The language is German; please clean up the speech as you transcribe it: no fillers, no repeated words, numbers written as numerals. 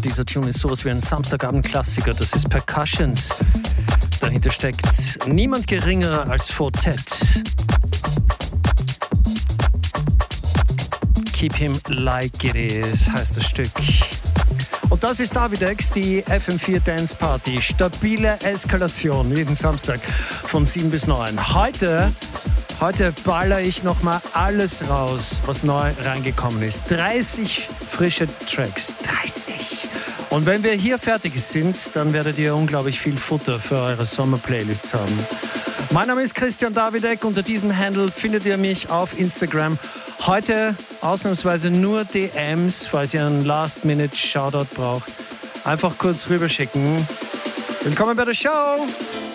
dieser Tune ist sowas wie ein Samstagabend-Klassiker. Das ist Percussions. Dahinter steckt niemand geringerer als Fortet. Keep Him Like It Is heißt das Stück. Und das ist Davidex, die FM4 Dance Party. Stabile Eskalation jeden Samstag von 7 bis 9. Heute baller ich nochmal alles raus, was neu reingekommen ist. 30 frische Tracks. 30! Und wenn wir hier fertig sind, dann werdet ihr unglaublich viel Futter für eure Sommer-Playlists haben. Mein Name ist Christian Davidek. Unter diesem Handle findet ihr mich auf Instagram. Heute ausnahmsweise nur DMs, falls ihr einen Last-Minute-Shoutout braucht. Einfach kurz rüberschicken. Willkommen bei der Show!